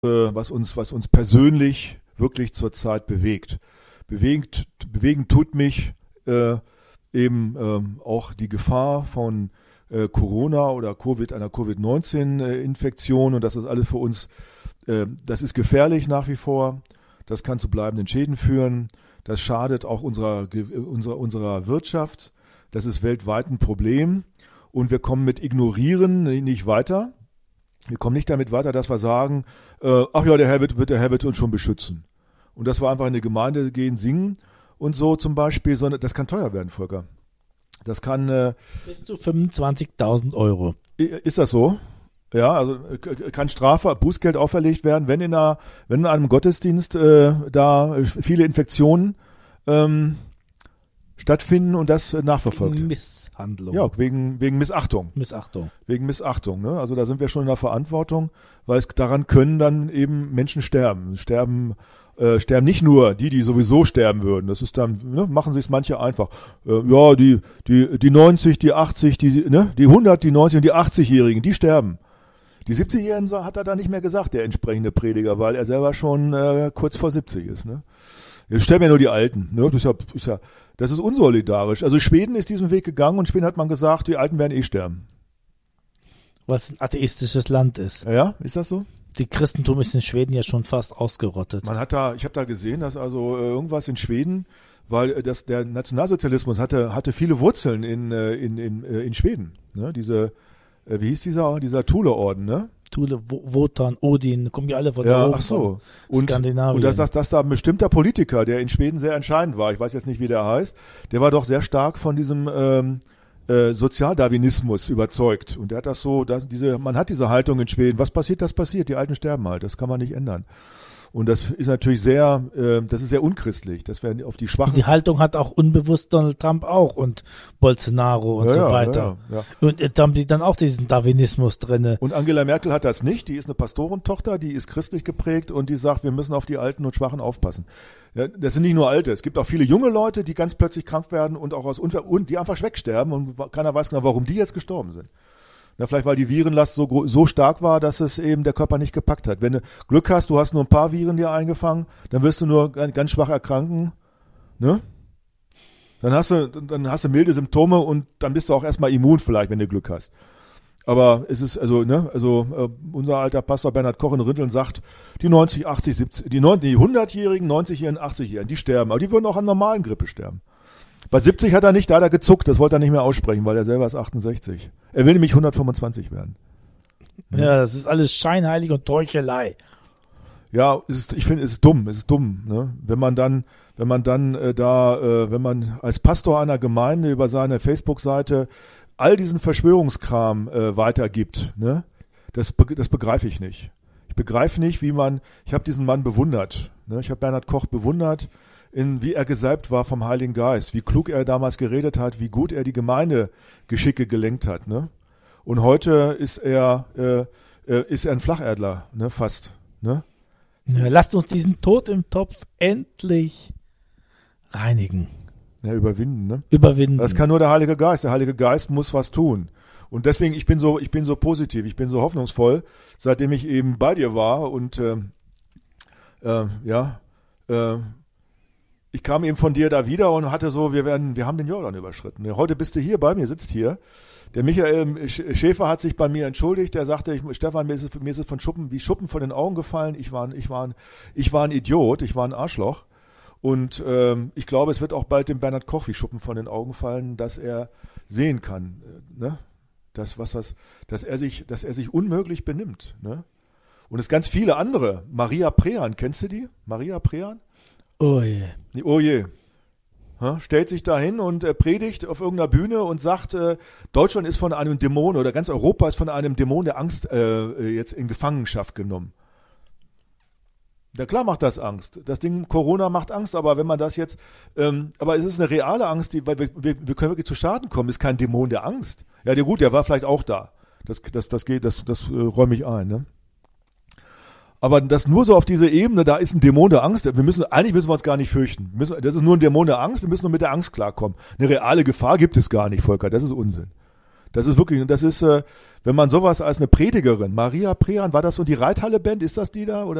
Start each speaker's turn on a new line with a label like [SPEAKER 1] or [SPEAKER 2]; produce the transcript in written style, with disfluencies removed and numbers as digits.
[SPEAKER 1] was uns persönlich wirklich zurzeit bewegt. Bewegen tut mich auch die Gefahr von Corona oder einer Covid-19-Infektion, und das ist alles für uns, das ist gefährlich nach wie vor. Das kann zu bleibenden Schäden führen. Das schadet auch unserer Wirtschaft. Das ist weltweit ein Problem. Und wir kommen mit Ignorieren nicht weiter. Wir kommen nicht damit weiter, dass wir sagen, ach ja, der Herr wird uns schon beschützen. Und dass wir einfach in die Gemeinde gehen, singen und so zum Beispiel, sondern das kann teuer werden, Volker. Das kann
[SPEAKER 2] bis zu 25.000 Euro.
[SPEAKER 1] Ist das so? Ja, also kann Strafe, Bußgeld auferlegt werden, wenn in einem Gottesdienst da viele Infektionen stattfinden und das nachverfolgt.
[SPEAKER 2] Wegen Misshandlung.
[SPEAKER 1] Ja, wegen Missachtung. Wegen Missachtung. Ne? Also da sind wir schon in der Verantwortung, weil daran können dann eben Menschen sterben. Sterben nicht nur die sowieso sterben würden. Das ist dann, ne, machen sich es manche einfach. Ja, die 90, die 80, die 100, die 90 und die 80-Jährigen, die sterben. Die 70-Jährigen hat er da nicht mehr gesagt, der entsprechende Prediger, weil er selber schon kurz vor 70 ist. Ne? Jetzt sterben ja nur die Alten. Ne? Das ist unsolidarisch. Also Schweden ist diesen Weg gegangen und Schweden hat man gesagt, die Alten werden sterben.
[SPEAKER 2] Was ein atheistisches Land ist.
[SPEAKER 1] Ja, ist das so?
[SPEAKER 2] Die Christentum ist in Schweden ja schon fast ausgerottet.
[SPEAKER 1] Ich habe da gesehen, dass also irgendwas in Schweden, weil der Nationalsozialismus hatte viele Wurzeln in Schweden. Ne? Wie hieß dieser Thule-Orden, ne?
[SPEAKER 2] Thule, Wotan, Odin, kommen ja alle von
[SPEAKER 1] da
[SPEAKER 2] oben,
[SPEAKER 1] ach so.
[SPEAKER 2] Skandinavien.
[SPEAKER 1] Und dass da ein bestimmter Politiker, der in Schweden sehr entscheidend war, ich weiß jetzt nicht, wie der heißt, der war doch sehr stark von diesem Sozialdarwinismus überzeugt. Und der hat man hat diese Haltung in Schweden, was passiert, das passiert, die Alten sterben halt, das kann man nicht ändern. Und das ist natürlich sehr unchristlich, dass wir auf die Schwachen...
[SPEAKER 2] Die Haltung hat auch unbewusst Donald Trump auch und Bolsonaro und so weiter. Ja. Und da haben die dann auch diesen Darwinismus drinne.
[SPEAKER 1] Und Angela Merkel hat das nicht, die ist eine Pastorentochter, die ist christlich geprägt und die sagt, wir müssen auf die Alten und Schwachen aufpassen. Ja, das sind nicht nur Alte, es gibt auch viele junge Leute, die ganz plötzlich krank werden und auch und die einfach wegsterben und keiner weiß genau, warum die jetzt gestorben sind. Na, vielleicht weil die Virenlast so stark war, dass es eben der Körper nicht gepackt hat. Wenn du Glück hast, du hast nur ein paar Viren dir eingefangen, dann wirst du nur ganz schwach erkranken, ne? Dann hast du milde Symptome und dann bist du auch erstmal immun vielleicht, wenn du Glück hast. Aber es ist unser alter Pastor Bernhard Koch in Rinteln sagt, die 90, 80, 70, die 100-Jährigen, 90-Jährigen, 80-Jährigen, die sterben, aber die würden auch an normalen Grippe sterben. Bei 70 hat er nicht, da hat er gezuckt, das wollte er nicht mehr aussprechen, weil er selber ist 68. Er will nämlich 125 werden.
[SPEAKER 2] Ja, das ist alles scheinheilig und Teuchelei.
[SPEAKER 1] Ja, ich finde, es ist dumm, ne? Wenn man als Pastor einer Gemeinde über seine Facebook-Seite all diesen Verschwörungskram weitergibt, ne? Das begreife ich nicht. Ich begreife nicht, ich habe diesen Mann bewundert, ne? Ich habe Bernhard Koch bewundert, wie er gesalbt war vom Heiligen Geist, wie klug er damals geredet hat, wie gut er die Gemeindegeschicke gelenkt hat, ne? Und heute ist er ein Flacherdler, ne? Fast, ne?
[SPEAKER 2] Ja, lasst uns diesen Tod im Topf endlich reinigen.
[SPEAKER 1] Ja, überwinden, ne?
[SPEAKER 2] Überwinden.
[SPEAKER 1] Das kann nur der Heilige Geist. Der Heilige Geist muss was tun. Und deswegen, ich bin so positiv, ich bin so hoffnungsvoll, seitdem ich eben bei dir war und ich kam eben von dir da wieder und hatte so, wir haben den Jordan überschritten. Heute bist du hier bei mir, sitzt hier. Der Michael Schäfer hat sich bei mir entschuldigt. Der sagte, Stefan, mir ist es von Schuppen von den Augen gefallen. Ich war ein Idiot, ich war ein Arschloch. Und ich glaube, es wird auch bald dem Bernhard Koch wie Schuppen von den Augen fallen, dass er sehen kann, ne? Dass er sich unmöglich benimmt, ne? Und es ganz viele andere. Maria Prean, kennst du die? Maria Prean?
[SPEAKER 2] Oh je.
[SPEAKER 1] Oh je. Stellt sich dahin und predigt auf irgendeiner Bühne und sagt, Deutschland ist von einem Dämon oder ganz Europa ist von einem Dämon der Angst jetzt in Gefangenschaft genommen. Ja klar macht das Angst. Das Ding Corona macht Angst, aber wenn man das jetzt, aber es ist eine reale Angst, weil wir können wirklich zu Schaden kommen. Es ist kein Dämon der Angst. Ja, gut, der war vielleicht auch da. Das räume ich ein, ne? Aber das nur so auf diese Ebene, da ist ein Dämon der Angst. Eigentlich müssen wir uns gar nicht fürchten. Das ist nur ein Dämon der Angst, wir müssen nur mit der Angst klarkommen. Eine reale Gefahr gibt es gar nicht, Volker, das ist Unsinn. Das ist wirklich, das ist, wenn man sowas als eine Predigerin, Maria Prehan, war das so die Reithalle-Band, ist das die da? Oder?